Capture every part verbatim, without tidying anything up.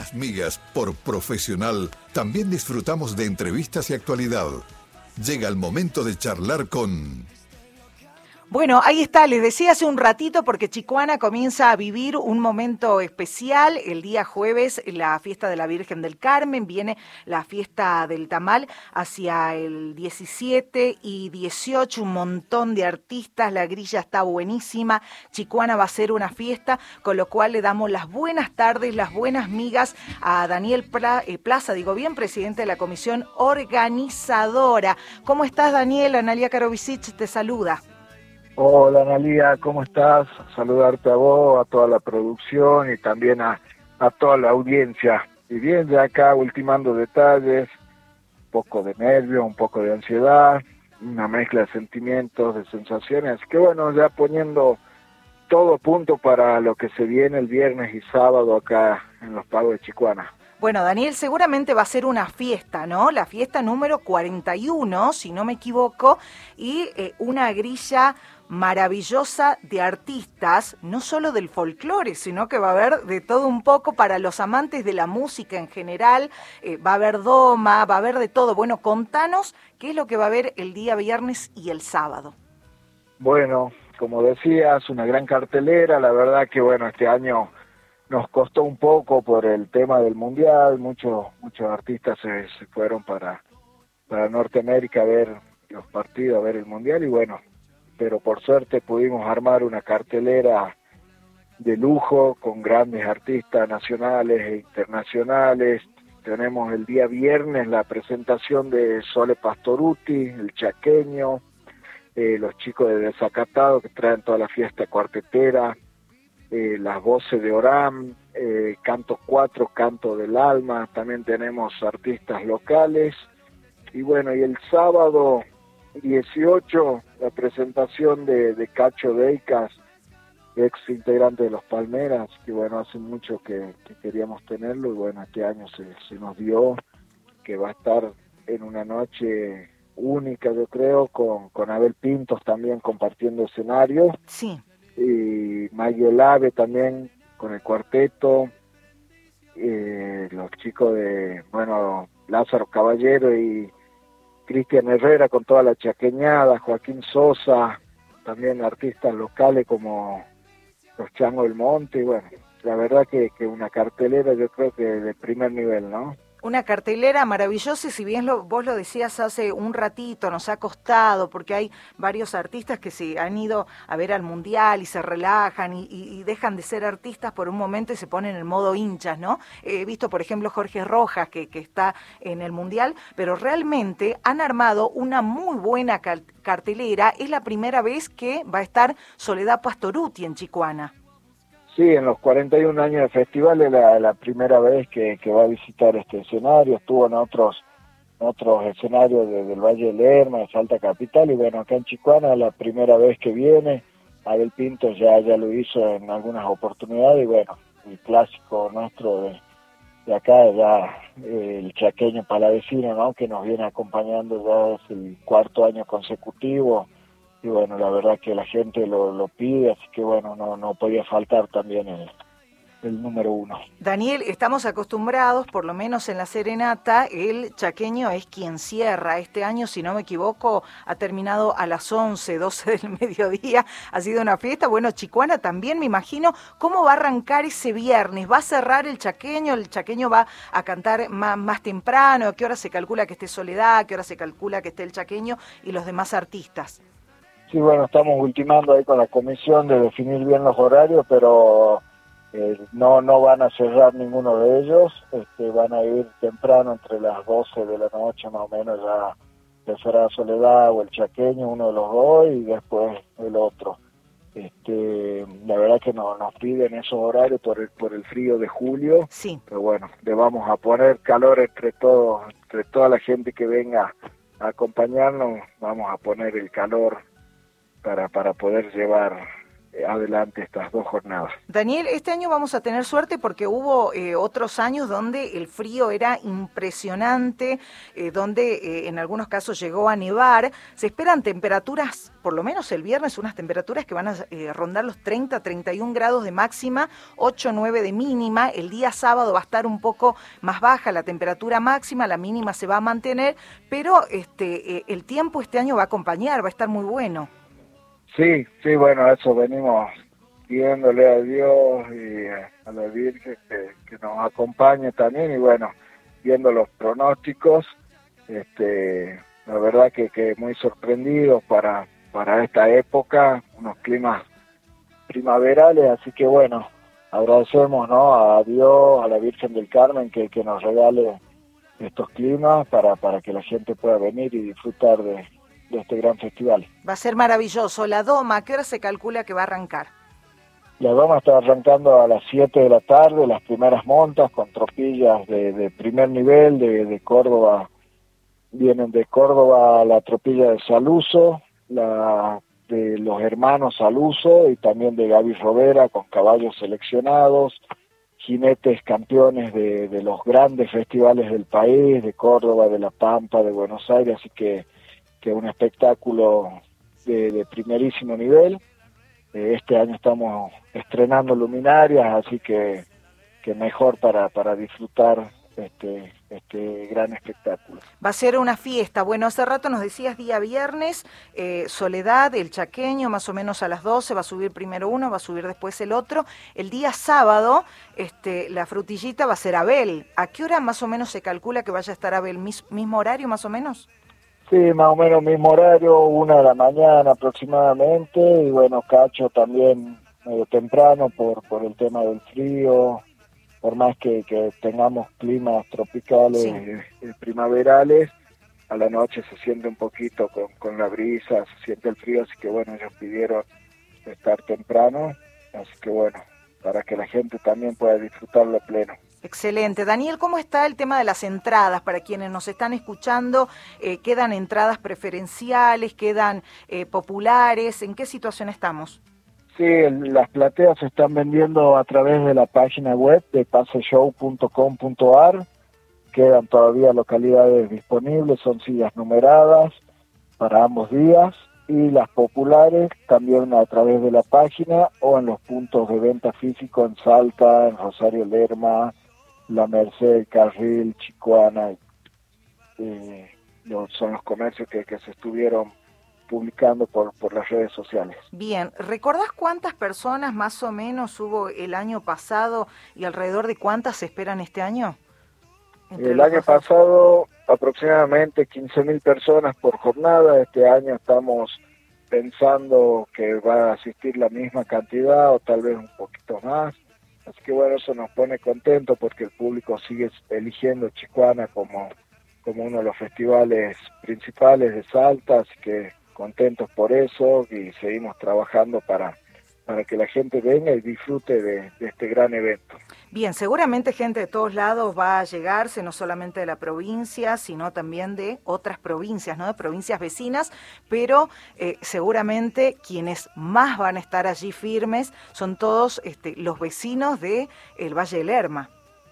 buenas migas por profesional, también disfrutamos de entrevistas y actualidad. Llega el momento de charlar con... Bueno, ahí está, les decía hace un ratito porque Chicoana comienza a vivir un momento especial. El día jueves, la fiesta de la Virgen del Carmen, viene la fiesta del tamal hacia el diecisiete y dieciocho, un montón de artistas, la grilla está buenísima, Chicoana va a ser una fiesta, con lo cual le damos las buenas tardes, las buenas migas a Daniel Plaza, digo bien, presidente de la comisión organizadora. ¿Cómo estás, Daniel? Analía Karovicic te saluda. Hola Analía, ¿cómo estás? Saludarte a vos, a toda la producción y también a, a toda la audiencia. Y bien, ya acá ultimando detalles, un poco de nervio, un poco de ansiedad, una mezcla de sentimientos, de sensaciones. Así que bueno, ya poniendo todo a punto para lo que se viene el viernes y sábado acá en los Pagos de Chicoana. Bueno, Daniel, seguramente va a ser una fiesta, ¿no? La fiesta número cuarenta y uno, si no me equivoco, y eh, una grilla maravillosa de artistas, no solo del folclore, sino que va a haber de todo un poco para los amantes de la música en general, eh, va a haber doma, va a haber de todo. Bueno, contanos qué es lo que va a haber el día viernes y el sábado. Bueno, como decías, una gran cartelera, la verdad que bueno, este año nos costó un poco por el tema del mundial, muchos muchos artistas se, se fueron para, para Norteamérica a ver los partidos, a ver el mundial y bueno, pero por suerte pudimos armar una cartelera de lujo con grandes artistas nacionales e internacionales. Tenemos el día viernes la presentación de Sole Pastorutti, el chaqueño, eh, los chicos de Desacatado que traen toda la fiesta cuartetera, eh, las voces de Orán, eh, Canto cuatro, Canto del Alma, también tenemos artistas locales. Y bueno, y el sábado dieciocho, la presentación de, de Cacho Deicas, ex integrante de los Palmeras, que bueno, hace mucho que, que queríamos tenerlo y bueno, este año se, se nos dio, que va a estar en una noche única, yo creo, con, con Abel Pintos también compartiendo escenario. Sí. Y Mayo Lave también con el cuarteto, eh, los chicos de, bueno, Lázaro Caballero y Cristian Herrera con toda la chaqueñada, Joaquín Sosa, también artistas locales como los Changos del Monte, y bueno, la verdad que, que una cartelera yo creo que de primer nivel, ¿no? Una cartelera maravillosa y si bien lo, vos lo decías hace un ratito, nos ha costado porque hay varios artistas que se han ido a ver al Mundial y se relajan y, y, y dejan de ser artistas por un momento y se ponen en modo hinchas, ¿no? He visto, por ejemplo, Jorge Rojas que, que está en el Mundial, pero realmente han armado una muy buena cartelera. Es la primera vez que va a estar Soledad Pastorutti en Chicoana. Sí, en los cuarenta y un años de festival es la, la primera vez que, que va a visitar este escenario, estuvo en otros en otros escenarios de, del Valle del Lerma, de Salta Capital, y bueno, acá en Chicoana es la primera vez que viene. Abel Pintos ya, ya lo hizo en algunas oportunidades, y bueno, el clásico nuestro de, de acá, ya eh, el chaqueño palavecino, ¿no?, que nos viene acompañando ya es el cuarto año consecutivo. Y bueno, la verdad que la gente lo, lo pide, así que bueno, no, no podía faltar también el, el número uno. Daniel, estamos acostumbrados, por lo menos en la serenata, el chaqueño es quien cierra. Este año, si no me equivoco, ha terminado a las once, doce del mediodía, ha sido una fiesta. Bueno, Chicoana también, me imagino, ¿cómo va a arrancar ese viernes? ¿Va a cerrar el chaqueño? ¿El chaqueño va a cantar más, más temprano? ¿A qué hora se calcula que esté Soledad? ¿A qué hora se calcula que esté el chaqueño y los demás artistas? Sí, bueno, estamos ultimando ahí con la comisión de definir bien los horarios, pero eh, no no van a cerrar ninguno de ellos, este, van a ir temprano entre las doce de la noche más o menos, ya empezará Soledad o el chaqueño, uno de los dos, y después el otro. Este, la verdad que no, nos piden esos horarios por el, por el frío de julio, sí. Pero bueno, le vamos a poner calor entre todos, entre toda la gente que venga a acompañarnos, vamos a poner el calor para para poder llevar adelante estas dos jornadas. Daniel, este año vamos a tener suerte porque hubo eh, otros años donde el frío era impresionante, eh, donde eh, en algunos casos llegó a nevar. Se esperan temperaturas, por lo menos el viernes, unas temperaturas que van a eh, rondar los treinta, treinta y un grados de máxima, ocho, nueve de mínima. El día sábado va a estar un poco más baja la temperatura máxima, la mínima se va a mantener, pero este eh, el tiempo este año va a acompañar, va a estar muy bueno. Sí, sí, bueno, eso venimos pidiéndole a Dios y a la Virgen que, que nos acompañe también, y bueno, viendo los pronósticos, este, la verdad que, que muy sorprendidos para, para esta época, unos climas primaverales, así que bueno, agradecemos, ¿no?, a Dios, a la Virgen del Carmen que, que nos regale estos climas para, para que la gente pueda venir y disfrutar de de este gran festival. Va a ser maravilloso. La Doma, ¿a qué hora se calcula que va a arrancar? La Doma está arrancando a las siete de la tarde, las primeras montas con tropillas de, de primer nivel, de, de Córdoba, vienen de Córdoba la tropilla de Saluso, la de los hermanos Saluso y también de Gaby Robera con caballos seleccionados, jinetes campeones de, de los grandes festivales del país, de Córdoba, de La Pampa, de Buenos Aires, así que que es un espectáculo de, de primerísimo nivel. Eh, este año estamos estrenando luminarias, así que, que mejor para, para disfrutar este, este gran espectáculo. Va a ser una fiesta. Bueno, hace rato nos decías día viernes, eh, Soledad, el chaqueño, más o menos a las doce, va a subir primero uno, va a subir después el otro. El día sábado, este, la frutillita va a ser Abel. ¿A qué hora más o menos se calcula que vaya a estar Abel? ¿Mis, ¿Mismo horario más o menos? Sí, más o menos mismo horario, una de la mañana aproximadamente, y bueno, Cacho también medio temprano por, por el tema del frío, por más que, que tengamos climas tropicales, sí. eh, primaverales, a la noche se siente un poquito con, con la brisa, se siente el frío, así que bueno, ellos pidieron estar temprano, así que bueno, para que la gente también pueda disfrutarlo a pleno. Excelente. Daniel, ¿cómo está el tema de las entradas? Para quienes nos están escuchando, eh, ¿quedan entradas preferenciales, quedan eh, populares? ¿En qué situación estamos? Sí, las plateas se están vendiendo a través de la página web de pase show punto com punto a r. Quedan todavía localidades disponibles, son sillas numeradas para ambos días. Y las populares también a través de la página o en los puntos de venta físico en Salta, en Rosario Lerma, La Merced, Carril, Chicoana, eh, son los comercios que, que se estuvieron publicando por, por las redes sociales. Bien, ¿recordás cuántas personas más o menos hubo el año pasado y alrededor de cuántas se esperan este año? Entre el año dos... pasado aproximadamente quince mil personas por jornada, este año estamos pensando que va a asistir la misma cantidad o tal vez un poquito más. Así que bueno, eso nos pone contentos porque el público sigue eligiendo Chicoana como, como uno de los festivales principales de Salta, así que contentos por eso y seguimos trabajando para, para que la gente venga y disfrute de, de este gran evento. Bien, seguramente gente de todos lados va a llegarse, no solamente de la provincia, sino también de otras provincias, ¿no? De provincias vecinas, pero eh, seguramente quienes más van a estar allí firmes son todos este, los vecinos de el Valle del Lerma.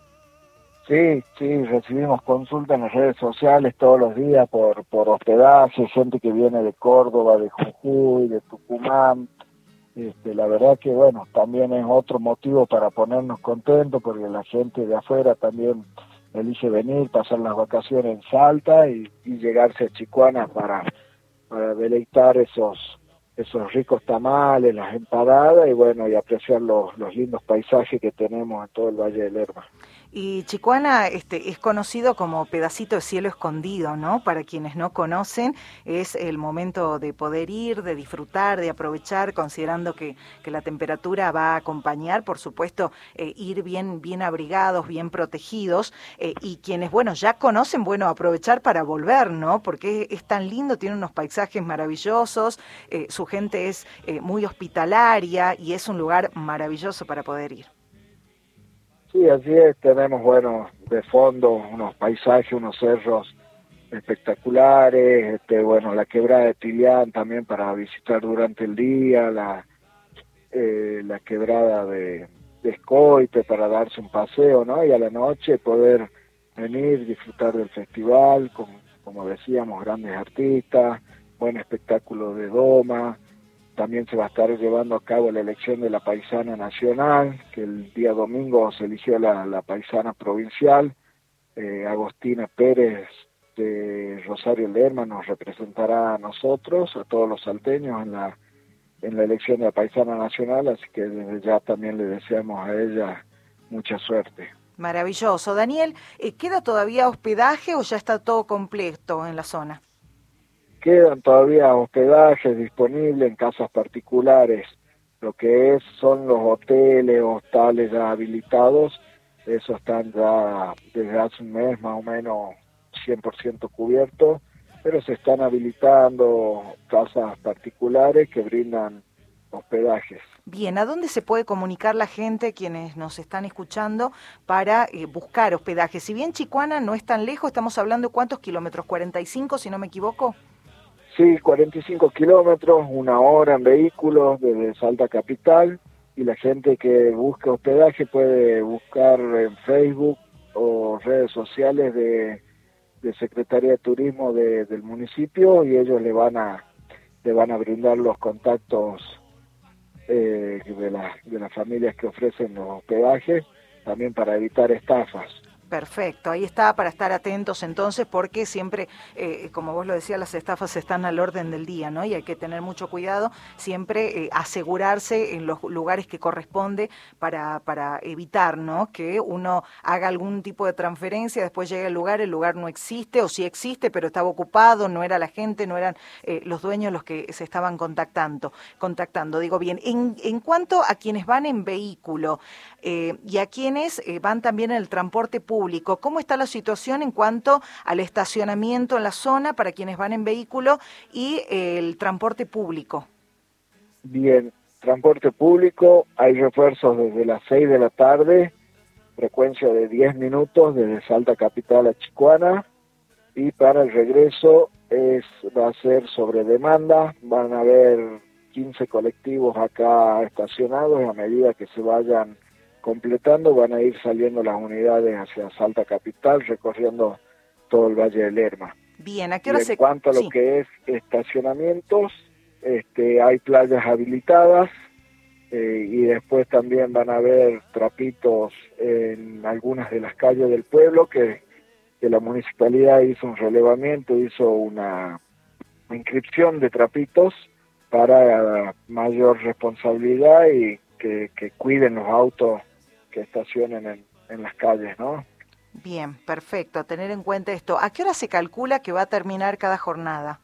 Sí, sí, recibimos consultas en las redes sociales todos los días por, por hospedaje, gente que viene de Córdoba, de Jujuy, de Tucumán. Este, la verdad que bueno, también es otro motivo para ponernos contentos porque la gente de afuera también elige venir, pasar las vacaciones en Salta y, y llegarse a Chicoana para, para deleitar esos esos ricos tamales, las empanadas y bueno, y apreciar los, los lindos paisajes que tenemos en todo el Valle del Lerma. Y Chicoana este, es conocido como pedacito de cielo escondido, ¿no? Para quienes no conocen, es el momento de poder ir, de disfrutar, de aprovechar, considerando que, que la temperatura va a acompañar, por supuesto, eh, ir bien, bien abrigados, bien protegidos, eh, y quienes, bueno, ya conocen, bueno, aprovechar para volver, ¿no? Porque es tan lindo, tiene unos paisajes maravillosos, eh, su gente es eh, muy hospitalaria y es un lugar maravilloso para poder ir. Sí, así es, tenemos, bueno, de fondo unos paisajes, unos cerros espectaculares, este, bueno, la quebrada de Tilián también para visitar durante el día, la, eh, la quebrada de, de Escoite para darse un paseo, ¿no? Y a la noche poder venir, disfrutar del festival, con, como decíamos, grandes artistas, buen espectáculo de doma. También se va a estar llevando a cabo la elección de la paisana nacional, que el día domingo se eligió la, la paisana provincial. Eh, Agostina Pérez de Rosario Lerma nos representará a nosotros, a todos los salteños, en la, en la elección de la paisana nacional, así que desde ya también le deseamos a ella mucha suerte. Maravilloso. Daniel, ¿queda todavía hospedaje o ya está todo completo en la zona? Quedan todavía hospedajes disponibles en casas particulares, lo que es son los hoteles, hostales ya habilitados, esos están ya desde hace un mes más o menos cien por ciento cubiertos, pero se están habilitando casas particulares que brindan hospedajes. Bien, ¿a dónde se puede comunicar la gente, quienes nos están escuchando, para eh, buscar hospedaje? Si bien Chicoana no es tan lejos, estamos hablando de cuántos kilómetros, cuarenta y cinco si no me equivoco. Sí, cuarenta y cinco kilómetros, una hora en vehículos desde Salta Capital, y la gente que busque hospedaje puede buscar en Facebook o redes sociales de, de Secretaría de Turismo de, del municipio, y ellos le van a le van a brindar los contactos eh, de, la, de las familias que ofrecen los hospedajes, también para evitar estafas. Perfecto, ahí está para estar atentos entonces, porque siempre, eh, como vos lo decías, las estafas están al orden del día, ¿no? Y hay que tener mucho cuidado, siempre eh, asegurarse en los lugares que corresponde para, para evitar, ¿no? Que uno haga algún tipo de transferencia, después llegue al lugar, el lugar no existe, o sí existe, pero estaba ocupado, no era la gente, no eran eh, los dueños los que se estaban contactando, contactando. Digo bien, en, en cuanto a quienes van en vehículo eh, y a quienes eh, van también en el transporte público, Público. ¿Cómo está la situación en cuanto al estacionamiento en la zona para quienes van en vehículo y eh, el transporte público? Bien, transporte público, hay refuerzos desde las seis de la tarde, frecuencia de diez minutos desde Salta Capital a Chicoana, y para el regreso es va a ser sobre demanda, van a haber quince colectivos acá estacionados, y a medida que se vayan completando van a ir saliendo las unidades hacia Salta Capital, recorriendo todo el Valle de Lerma. Bien, ¿a qué hora y en se...? cuanto a lo sí. que es estacionamientos, este, hay playas habilitadas, eh, y después también van a haber trapitos en algunas de las calles del pueblo, que, que la municipalidad hizo un relevamiento, hizo una inscripción de trapitos para mayor responsabilidad y que, que cuiden los autos que estacionen en, en las calles, ¿no? Bien, perfecto, tener en cuenta esto. ¿A qué hora se calcula que va a terminar cada jornada?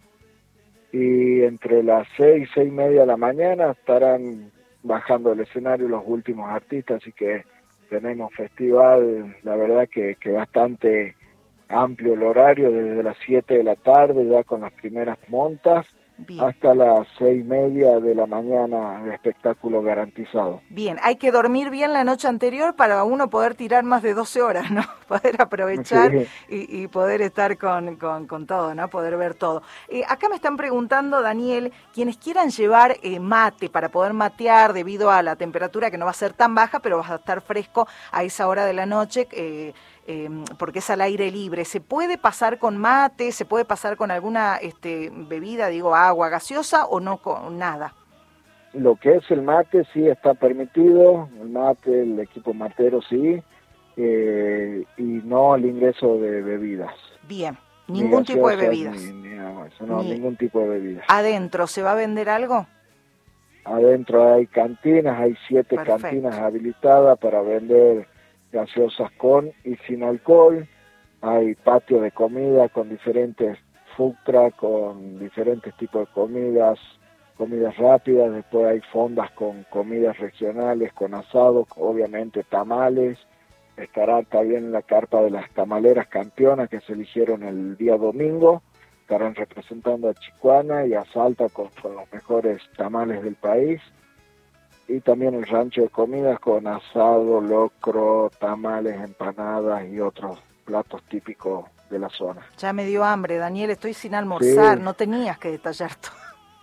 Y entre las seis, seis y media de la mañana estarán bajando del escenario los últimos artistas, así que tenemos festival, la verdad que, que bastante amplio el horario, desde las siete de la tarde ya con las primeras montas, bien, hasta las seis y media de la mañana de espectáculo garantizado. Bien, hay que dormir bien la noche anterior para uno poder tirar más de doce horas, ¿no? Poder aprovechar sí. y, y poder estar con, con, con todo, ¿no? Poder ver todo. Eh, acá me están preguntando, Daniel, quienes quieran llevar eh, mate para poder matear debido a la temperatura que no va a ser tan baja, pero va a estar fresco a esa hora de la noche, eh, Eh, porque es al aire libre. ¿Se puede pasar con mate? ¿Se puede pasar con alguna este, bebida, digo, agua gaseosa o no con nada? Lo que es el mate sí está permitido, el mate, el equipo matero sí, eh, y no el ingreso de bebidas. Bien, ningún ni tipo de bebidas. Ni, ni agua, no, ni... ningún tipo de bebidas. ¿Adentro se va a vender algo? Adentro hay cantinas, hay siete Perfecto. cantinas habilitadas para vender gaseosas con y sin alcohol, hay patio de comida con diferentes food truck, con diferentes tipos de comidas, comidas rápidas, después hay fondas con comidas regionales, con asado, obviamente tamales, estará también la carpa de las tamaleras campeonas que se eligieron el día domingo, estarán representando a Chicoana y a Salta con, con los mejores tamales del país, y también el rancho de comidas con asado, locro, tamales, empanadas y otros platos típicos de la zona. Ya me dio hambre, Daniel, estoy sin almorzar, sí. No tenías que detallar todo.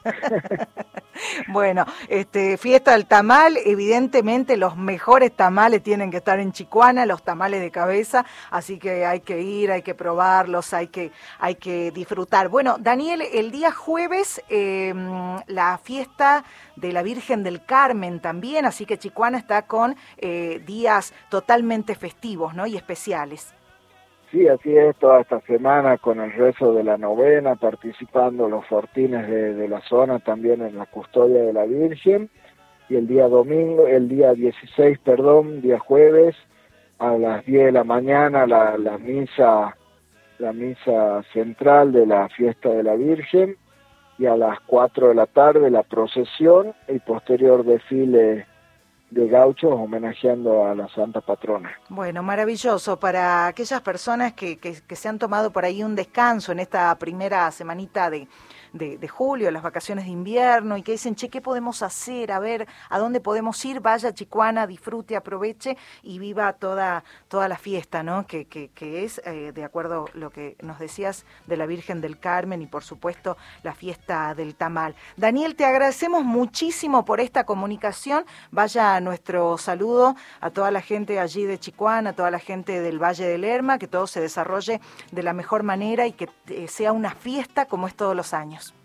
Bueno, este, fiesta del tamal, evidentemente los mejores tamales tienen que estar en Chicoana, los tamales de cabeza, así que hay que ir, hay que probarlos, hay que, hay que disfrutar. Bueno, Daniel, el día jueves eh, la fiesta de la Virgen del Carmen también, así que Chicoana está con eh, días totalmente festivos, ¿no? Y especiales. Sí, así es, toda esta semana con el rezo de la novena, participando los fortines de, de la zona también en la custodia de la Virgen, y el día domingo, el día dieciséis, perdón, día jueves, a las diez de la mañana la, la misa, la misa central de la fiesta de la Virgen, y a las cuatro de la tarde la procesión y posterior desfile de gauchos homenajeando a la Santa Patrona. Bueno, maravilloso para aquellas personas que, que, que se han tomado por ahí un descanso en esta primera semanita de, de, de julio, las vacaciones de invierno, y que dicen, che, ¿qué podemos hacer? A ver, ¿a dónde podemos ir? Vaya a Chicoana, disfrute, aproveche y viva toda, toda la fiesta, ¿no? Que, que, que es, eh, de acuerdo a lo que nos decías, de la Virgen del Carmen y, por supuesto, la fiesta del tamal. Daniel, te agradecemos muchísimo por esta comunicación. Vaya nuestro saludo a toda la gente allí de Chicoana, a toda la gente del Valle del Lerma, que todo se desarrolle de la mejor manera y que eh, sea una fiesta como es todos los años.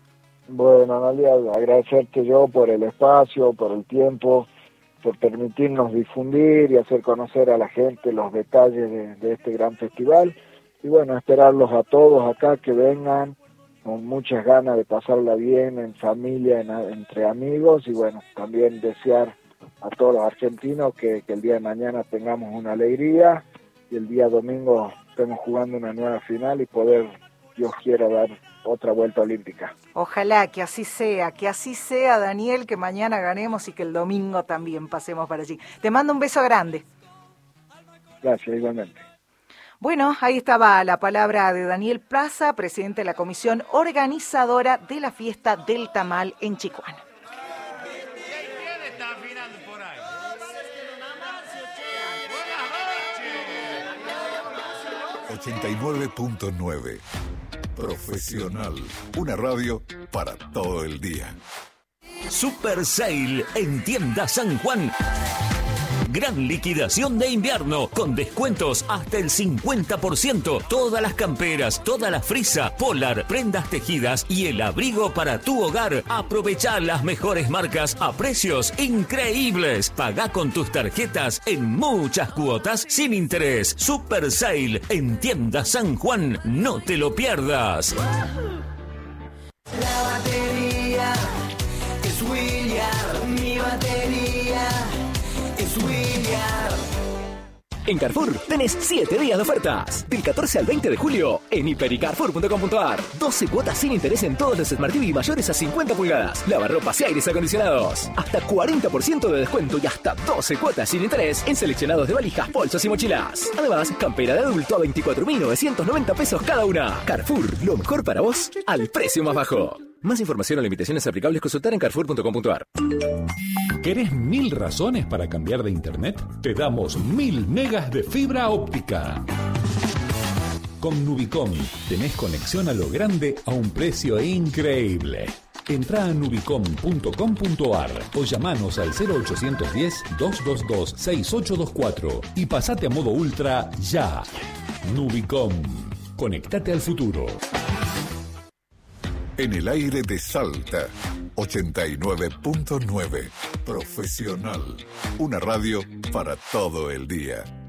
Bueno, Analia, agradecerte yo por el espacio, por el tiempo, por permitirnos difundir y hacer conocer a la gente los detalles de, de este gran festival. Y bueno, esperarlos a todos acá que vengan con muchas ganas de pasarla bien en familia, en, entre amigos, y bueno, también desear a todos los argentinos que, que el día de mañana tengamos una alegría y el día domingo estemos jugando una nueva final y poder, Dios quiera, dar otra vuelta olímpica. Ojalá que así sea, que así sea, Daniel, que mañana ganemos y que el domingo también pasemos para allí. Te mando un beso grande. Gracias, igualmente. Bueno, ahí estaba la palabra de Daniel Plaza, presidente de la comisión organizadora de la fiesta del tamal en Chicoana. ochenta y nueve punto nueve Profesional, una radio para todo el día. Super Sale en Tienda San Juan. Gran liquidación de invierno con descuentos hasta el cincuenta por ciento. Todas las camperas, toda la frisa, polar, prendas tejidas y el abrigo para tu hogar. Aprovechá las mejores marcas a precios increíbles. Pagá con tus tarjetas en muchas cuotas sin interés. Super Sale en Tienda San Juan. No te lo pierdas. La batería es William, mi batería es William. En Carrefour tenés siete días de ofertas. Del catorce al veinte de julio en hiper y carrefour punto com punto a r. doce cuotas sin interés en todos los Smart T V mayores a cincuenta pulgadas. Lavarropas y aires acondicionados. Hasta cuarenta por ciento de descuento y hasta doce cuotas sin interés en seleccionados de valijas, bolsos y mochilas. Además, campera de adulto a veinticuatro mil novecientos noventa pesos cada una. Carrefour, lo mejor para vos al precio más bajo. Más información o limitaciones aplicables consultar en carrefour punto com punto a r. ¿Querés mil razones para cambiar de internet? Te damos mil megas de fibra óptica. Con Nubicom tenés conexión a lo grande a un precio increíble. Entrá a nubicom punto com punto a r o llamanos al cero ochocientos diez, doscientos veintidós, sesenta y ocho veinticuatro y pasate a modo ultra ya. Nubicom. Conectate al futuro. En el aire de Salta, ochenta y nueve punto nueve Profesional, una radio para todo el día.